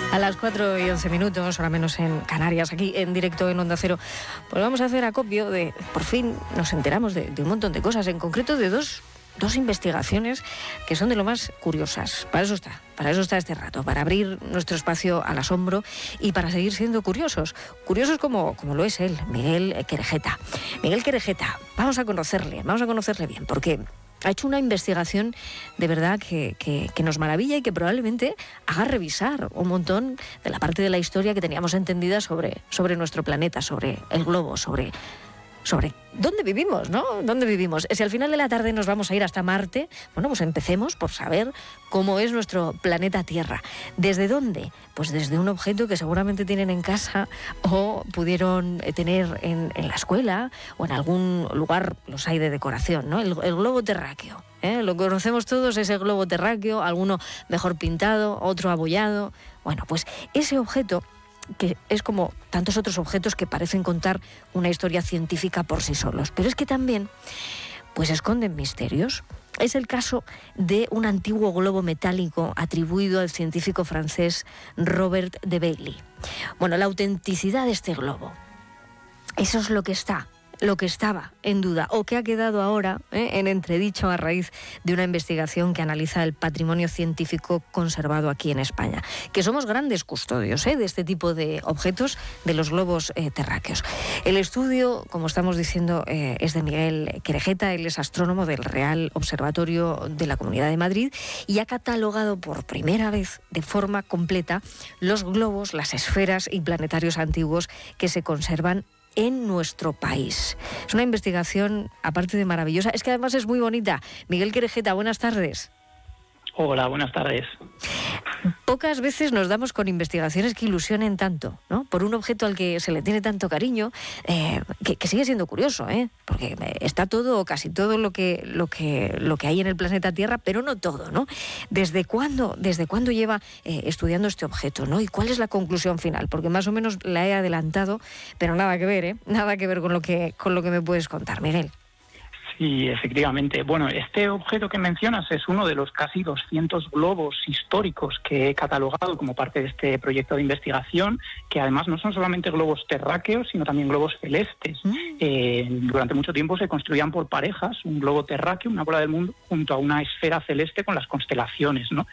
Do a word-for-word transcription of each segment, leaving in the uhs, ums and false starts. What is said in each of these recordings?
A las cuatro y once minutos, ahora menos en Canarias, aquí en directo en Onda Cero, pues vamos a hacer acopio de, por fin nos enteramos de, de un montón de cosas, en concreto de dos, dos investigaciones que son de lo más curiosas. Para eso está, para eso está este rato, para abrir nuestro espacio al asombro y para seguir siendo curiosos. Curiosos como, como lo es él, Miguel Querejeta. Miguel Querejeta, vamos a conocerle, vamos a conocerle bien, porque ha hecho una investigación de verdad que, que, que nos maravilla y que probablemente haga revisar un montón de la parte de la historia que teníamos entendida sobre, sobre nuestro planeta, sobre el globo, sobre, sobre dónde vivimos, ¿no? ¿Dónde vivimos? Si al final de la tarde nos vamos a ir hasta Marte, bueno, pues empecemos por saber cómo es nuestro planeta Tierra. ¿Desde dónde? Pues desde un objeto que seguramente tienen en casa o pudieron tener en, en la escuela o en algún lugar, los hay de decoración, ¿no? El, el globo terráqueo, ¿eh? Lo conocemos todos, ese globo terráqueo, alguno mejor pintado, otro abollado. Bueno, pues ese objeto, que es como tantos otros objetos que parecen contar una historia científica por sí solos, pero es que también pues esconden misterios. Es el caso de un antiguo globo metálico atribuido al científico francés Robert de Bailly. Bueno, la autenticidad de este globo, eso es lo que está, lo que estaba en duda o que ha quedado ahora ¿eh? en entredicho a raíz de una investigación que analiza el patrimonio científico conservado aquí en España, que somos grandes custodios ¿eh? de este tipo de objetos, de los globos eh, terráqueos. El estudio, como estamos diciendo, eh, es de Miguel Querejeta. Él es astrónomo del Real Observatorio de la Comunidad de Madrid y ha catalogado por primera vez de forma completa los globos, las esferas y planetarios antiguos que se conservan en nuestro país. Es una investigación, aparte de maravillosa, es que además es muy bonita. Miguel Querejeta, buenas tardes. Hola, buenas tardes. Pocas veces nos damos con investigaciones que ilusionen tanto, ¿no? Por un objeto al que se le tiene tanto cariño, eh, que, que sigue siendo curioso, ¿eh? Porque está todo o casi todo lo que, lo que, lo que hay en el planeta Tierra, pero no todo, ¿no? ¿Desde cuándo, desde cuándo lleva eh, estudiando este objeto, ¿no? ¿Y cuál es la conclusión final? Porque más o menos la he adelantado, pero nada que ver, ¿eh? Nada que ver con lo que, con lo que me puedes contar, Miguel. Sí, efectivamente. Bueno, este objeto que mencionas es uno de los casi doscientos globos históricos que he catalogado como parte de este proyecto de investigación, que además no son solamente globos terráqueos, sino también globos celestes. Mm. Eh, durante mucho tiempo se construían por parejas, un globo terráqueo, una bola del mundo, junto a una esfera celeste con las constelaciones, ¿no?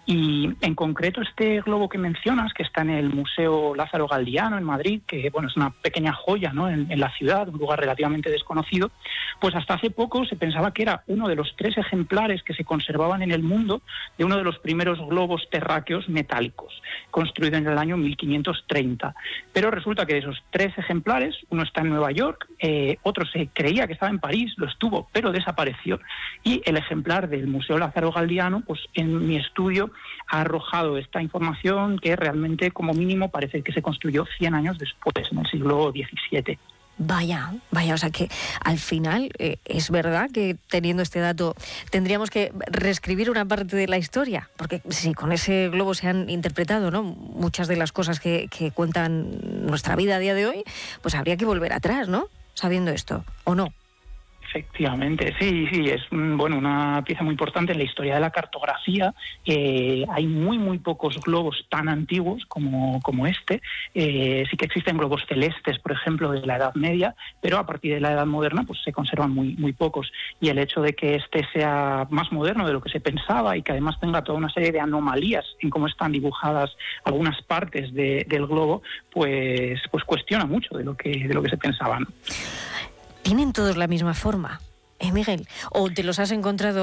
Y en concreto este globo que mencionas, que está en el Museo Lázaro Galdiano en Madrid, que bueno, es una pequeña joya, ¿no? en, en la ciudad, un lugar relativamente desconocido, pues hasta hace poco se pensaba que era uno de los tres ejemplares que se conservaban en el mundo de uno de los primeros globos terráqueos metálicos, construido en el año mil quinientos treinta. Pero resulta que de esos tres ejemplares, uno está en Nueva York, eh, otro se creía que estaba en París, lo estuvo, pero desapareció. Y el ejemplar del Museo Lázaro Galdiano, pues en mi estudio ha arrojado esta información que realmente como mínimo parece que se construyó cien años después, en el siglo diecisiete. Vaya, vaya, o sea que al final eh, es verdad que teniendo este dato tendríamos que reescribir una parte de la historia, porque si con ese globo se han interpretado, ¿no?, muchas de las cosas que, que cuentan nuestra vida a día de hoy, pues habría que volver atrás, ¿no?, sabiendo esto, ¿o no? Efectivamente, sí, sí, es bueno una pieza muy importante en la historia de la cartografía. Eh, hay muy, muy pocos globos tan antiguos como, como este. Eh, sí que existen globos celestes, por ejemplo, de la Edad Media, pero a partir de la Edad Moderna pues se conservan muy, muy pocos. Y el hecho de que este sea más moderno de lo que se pensaba y que además tenga toda una serie de anomalías en cómo están dibujadas algunas partes de, del globo, pues, pues cuestiona mucho de lo que, de lo que se pensaba, ¿no? ¿Tienen todos la misma forma, eh, Miguel? ¿O te los has encontrado